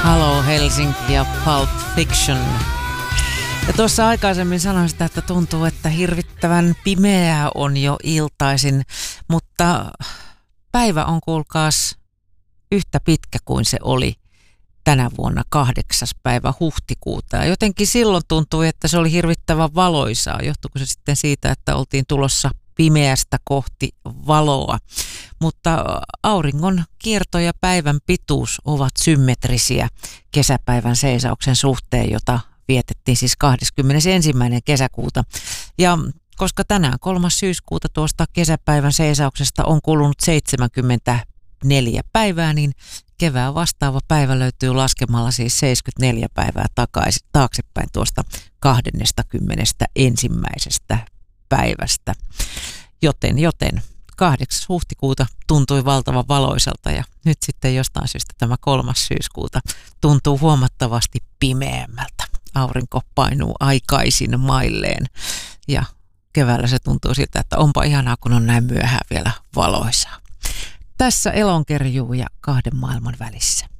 Hello Helsinki ja Pulp Fiction. Ja tuossa aikaisemmin sanoin sitä, että tuntuu, että hirvittävän pimeää on jo iltaisin, mutta päivä on kuulkaas yhtä pitkä kuin se oli tänä vuonna 8. päivä huhtikuuta. Ja jotenkin silloin tuntui, että se oli hirvittävän valoisaa. Johtuiko se sitten siitä, että oltiin tulossa pimeästä kohti valoa. Mutta auringon kierto ja päivän pituus ovat symmetrisiä kesäpäivän seisauksen suhteen, jota vietettiin siis 21. kesäkuuta. Ja koska tänään 3. syyskuuta tuosta kesäpäivän seisauksesta on kulunut 74 päivää, niin kevään vastaava päivä löytyy laskemalla siis 74 päivää taaksepäin tuosta 21. päivästä. Joten 8. huhtikuuta tuntui valtavan valoisalta ja nyt sitten jostain syystä tämä 3. syyskuuta tuntuu huomattavasti pimeämmältä. Aurinko painuu aikaisin mailleen ja keväällä se tuntuu siltä, että onpa ihanaa, kun on näin myöhään vielä valoisaa. Tässä Elonkerjuu ja kahden maailman välissä.